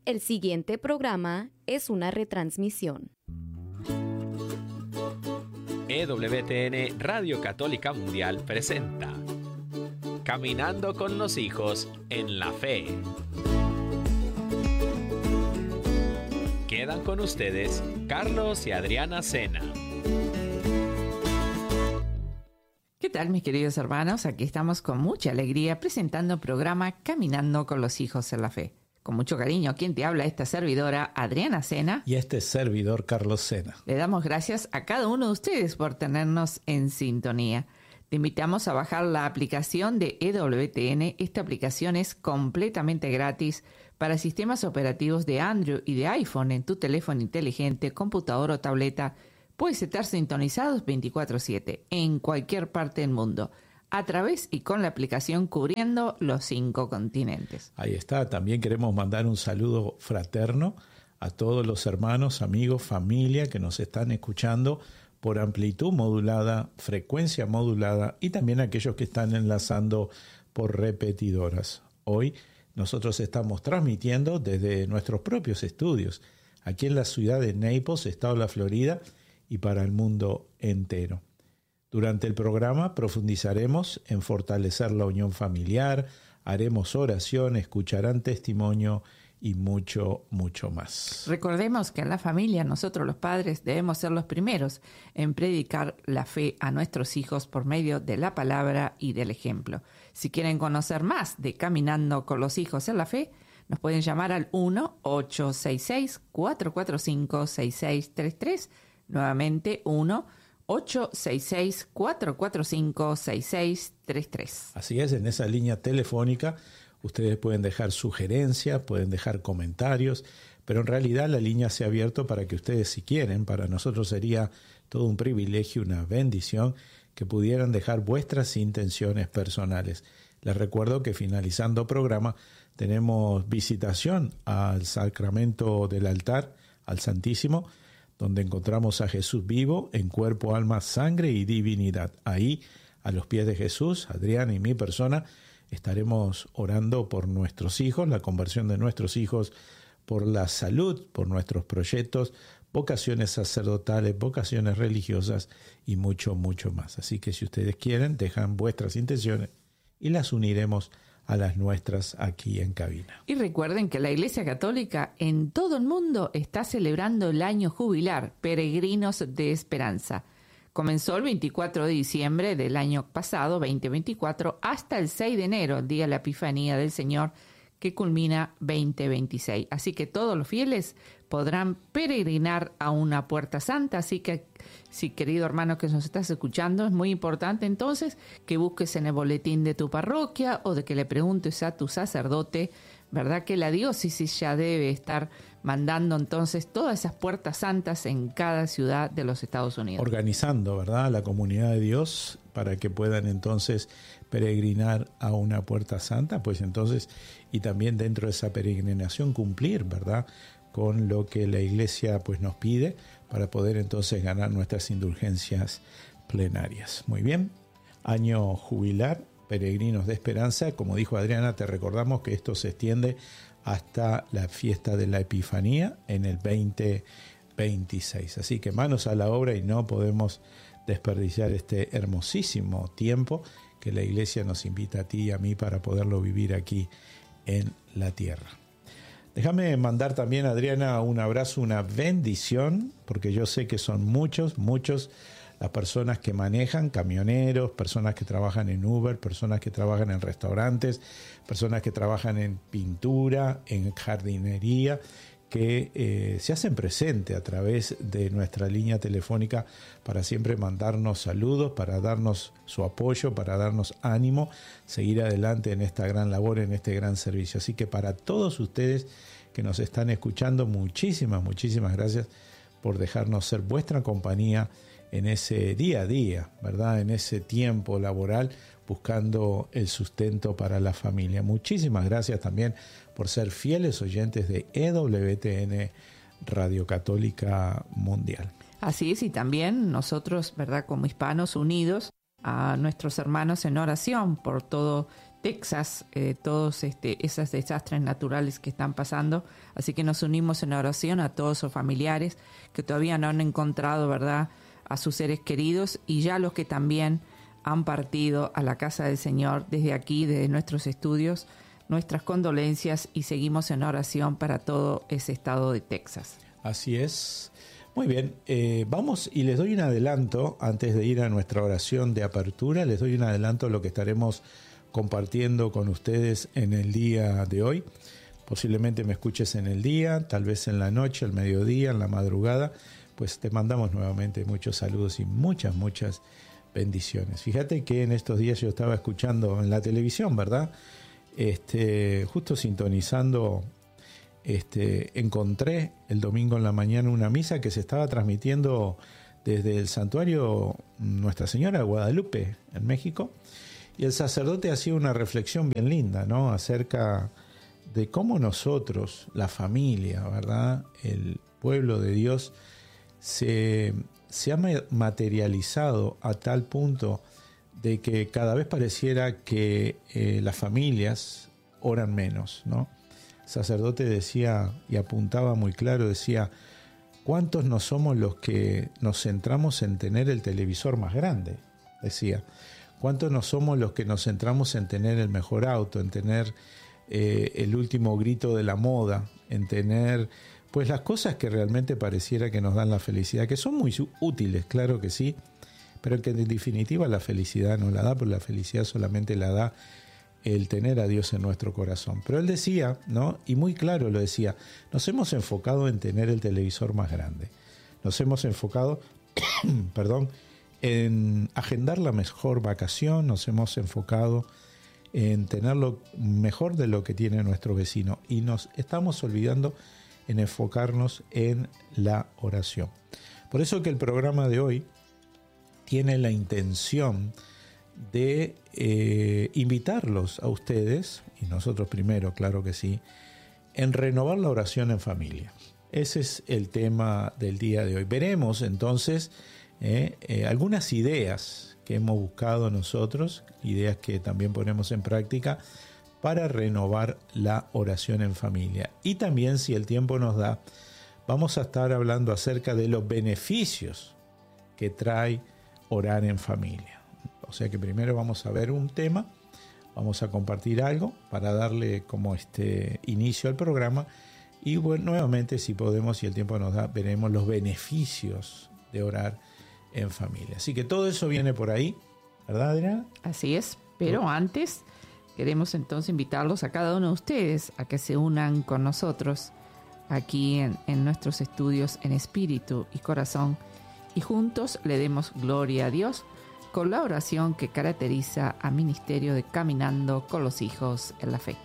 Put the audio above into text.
El siguiente programa es una retransmisión. EWTN Radio Católica Mundial presenta Caminando con los hijos en la fe. Quedan con ustedes Carlos y Adriana Sena. ¿Qué tal, mis queridos hermanos? Aquí estamos con mucha alegría presentando el programa Caminando con los hijos en la fe. Con mucho cariño, quien te habla, esta servidora Adriana Sena. Y este servidor Carlos Sena. Le damos gracias a cada uno de ustedes por tenernos en sintonía. Te invitamos a bajar la aplicación de EWTN. Esta aplicación es completamente gratis para sistemas operativos de Android y de iPhone en tu teléfono inteligente, computadora o tableta. Puedes estar sintonizados 24/7 en cualquier parte del mundo, a través y con la aplicación cubriendo los 5 continentes. Ahí está. También queremos mandar un saludo fraterno a todos los hermanos, amigos, familia que nos están escuchando por amplitud modulada, frecuencia modulada y también aquellos que están enlazando por repetidoras. Hoy nosotros estamos transmitiendo desde nuestros propios estudios, aquí en la ciudad de Naples, estado de la Florida, y para el mundo entero. Durante el programa profundizaremos en fortalecer la unión familiar, haremos oración, escucharán testimonio y mucho, mucho más. Recordemos que en la familia nosotros los padres debemos ser los primeros en predicar la fe a nuestros hijos por medio de la palabra y del ejemplo. Si quieren conocer más de Caminando con los hijos en la fe, nos pueden llamar al 1-866-445-6633, nuevamente 1-866-445-6633. Así es, en esa línea telefónica ustedes pueden dejar sugerencias, pueden dejar comentarios, pero en realidad la línea se ha abierto para que ustedes, si quieren, para nosotros sería todo un privilegio, una bendición, que pudieran dejar vuestras intenciones personales. Les recuerdo que finalizando programa tenemos visitación al sacramento del altar, al Santísimo, donde encontramos a Jesús vivo en cuerpo, alma, sangre y divinidad. Ahí, a los pies de Jesús, Adriana y mi persona, estaremos orando por nuestros hijos, la conversión de nuestros hijos, por la salud, por nuestros proyectos, vocaciones sacerdotales, vocaciones religiosas y mucho, mucho más. Así que si ustedes quieren, dejan vuestras intenciones y las uniremos a las nuestras aquí en cabina. Y recuerden que la Iglesia Católica en todo el mundo está celebrando el año jubilar, Peregrinos de Esperanza. Comenzó el 24 de diciembre del año pasado, 2024, hasta el 6 de enero, el día de la Epifanía del Señor, que culmina 2026. Así que todos los fieles podrán peregrinar a una puerta santa. Así que, si querido hermano que nos estás escuchando, es muy importante entonces que busques en el boletín de tu parroquia o de que le preguntes a tu sacerdote, ¿verdad? Que la diócesis ya debe estar mandando entonces todas esas puertas santas en cada ciudad de los Estados Unidos. Organizando, ¿verdad?, la comunidad de Dios para que puedan entonces peregrinar a una puerta santa, pues entonces, y también dentro de esa peregrinación cumplir, ¿verdad?, con lo que la Iglesia pues nos pide para poder entonces ganar nuestras indulgencias plenarias. Muy bien, año jubilar, Peregrinos de Esperanza. Como dijo Adriana, te recordamos que esto se extiende hasta la fiesta de la Epifanía en el 2026. Así que manos a la obra y no podemos desperdiciar este hermosísimo tiempo que la Iglesia nos invita a ti y a mí para poderlo vivir aquí en la tierra. Déjame mandar también, Adriana, un abrazo, una bendición, porque yo sé que son muchos las personas que manejan, camioneros, personas que trabajan en Uber, personas que trabajan en restaurantes, personas que trabajan en pintura, en jardinería, que se hacen presente a través de nuestra línea telefónica para siempre mandarnos saludos, para darnos su apoyo, para darnos ánimo, seguir adelante en esta gran labor, en este gran servicio. Así que para todos ustedes que nos están escuchando, muchísimas gracias por dejarnos ser vuestra compañía en ese día a día, ¿verdad?, en ese tiempo laboral, buscando el sustento para la familia. Muchísimas gracias también por ser fieles oyentes de EWTN Radio Católica Mundial. Así es, y también nosotros, ¿verdad?, como hispanos unidos a nuestros hermanos en oración por todo Texas, todos esos desastres naturales que están pasando. Así que nos unimos en oración a todos sus familiares que todavía no han encontrado, ¿verdad?, a sus seres queridos, y ya los que también han partido a la casa del Señor. Desde aquí, desde nuestros estudios, nuestras condolencias, y seguimos en oración para todo ese estado de Texas. Así es. Muy bien, vamos y les doy un adelanto, antes de ir a nuestra oración de apertura, les doy un adelanto de lo que estaremos compartiendo con ustedes en el día de hoy. Posiblemente me escuches en el día, tal vez en la noche, al mediodía, en la madrugada. Pues te mandamos nuevamente muchos saludos y muchas bendiciones. Fíjate que en estos días yo estaba escuchando en la televisión, ¿verdad? Justo sintonizando, encontré el domingo en la mañana una misa que se estaba transmitiendo desde el santuario Nuestra Señora de Guadalupe, en México, y el sacerdote hacía una reflexión bien linda, ¿no?, acerca de cómo nosotros, la familia, ¿verdad?, el pueblo de Dios, se ha materializado a tal punto de que cada vez pareciera que las familias oran menos, ¿no? El sacerdote decía, y apuntaba muy claro, decía: ¿cuántos no somos los que nos centramos en tener el televisor más grande? Decía, ¿cuántos no somos los que nos centramos en tener el mejor auto, en tener el último grito de la moda, en tener pues las cosas que realmente pareciera que nos dan la felicidad, que son muy útiles, claro que sí, pero que en definitiva la felicidad no la da, porque la felicidad solamente la da el tener a Dios en nuestro corazón? Pero él decía, ¿no?, y muy claro lo decía: nos hemos enfocado en tener el televisor más grande, nos hemos enfocado en agendar la mejor vacación, nos hemos enfocado en tener lo mejor de lo que tiene nuestro vecino, y nos estamos olvidando en enfocarnos en la oración. Por eso que el programa de hoy tiene la intención de invitarlos a ustedes, y nosotros primero, claro que sí, en renovar la oración en familia. Ese es el tema del día de hoy. Veremos entonces algunas ideas que hemos buscado nosotros, ideas que también ponemos en práctica para renovar la oración en familia. Y también, si el tiempo nos da, vamos a estar hablando acerca de los beneficios que trae orar en familia. O sea que primero vamos a ver un tema, vamos a compartir algo para darle como inicio al programa, y bueno, nuevamente, si podemos, si el tiempo nos da, veremos los beneficios de orar en familia. Así que todo eso viene por ahí, ¿verdad, Adriana? Así es, pero antes queremos entonces invitarlos a cada uno de ustedes a que se unan con nosotros aquí en nuestros estudios en espíritu y corazón, y juntos le demos gloria a Dios con la oración que caracteriza a Ministerio de Caminando con los Hijos en la Fe.